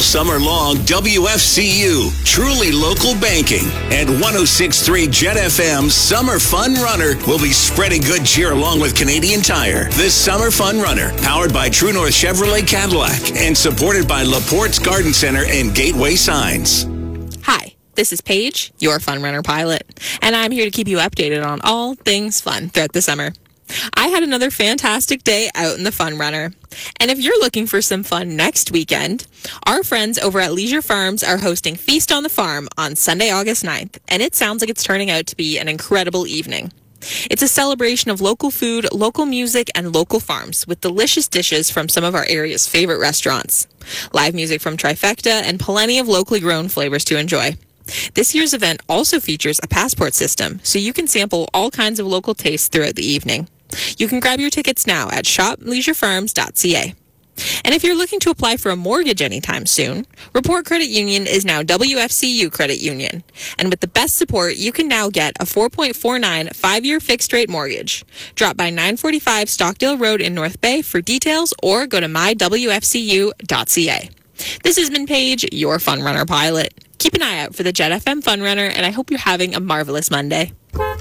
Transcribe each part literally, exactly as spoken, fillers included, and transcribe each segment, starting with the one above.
summer long, W F C U, truly local banking, and one oh six point three Jet F M's Summer Fun Runner will be spreading good cheer along with Canadian Tire. This Summer Fun Runner, powered by True North Chevrolet Cadillac and supported by LaPorte's Garden Center and Gateway Signs. Hi, this is Paige, your Fun Runner pilot, and I'm here to keep you updated on all things fun throughout the summer. I had another fantastic day out in the Fun Runner. And if you're looking for some fun next weekend, our friends over at Leisure Farms are hosting Feast on the Farm on Sunday, August ninth, and it sounds like it's turning out to be an incredible evening. It's a celebration of local food, local music, and local farms with delicious dishes from some of our area's favorite restaurants. Live music from Trifecta and plenty of locally grown flavors to enjoy. This year's event also features a passport system, so you can sample all kinds of local tastes throughout the evening. You can grab your tickets now at shop leisure farms dot c a. And if you're looking to apply for a mortgage anytime soon, Report Credit Union is now W F C U Credit Union. And with the best support, you can now get a four point four nine five-year fixed-rate mortgage. Drop by nine forty-five Stockdale Road in North Bay for details or go to my w f c u dot c a. This has been Paige, your Fun Runner pilot. Keep an eye out for the Jet F M Fun Runner, and I hope you're having a marvelous Monday.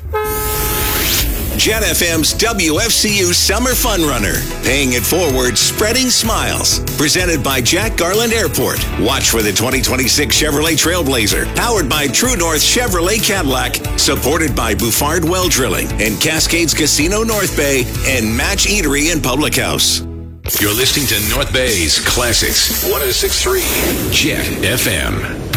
Jet F M's W F C U Summer Fun Runner. Paying it forward, spreading smiles. Presented by Jack Garland Airport. Watch for the twenty twenty-six Chevrolet Trailblazer. Powered by True North Chevrolet Cadillac. Supported by Bouffard Well Drilling and Cascades Casino North Bay and Match Eatery and Public House. You're listening to North Bay's Classics. one oh six point three Jet F M.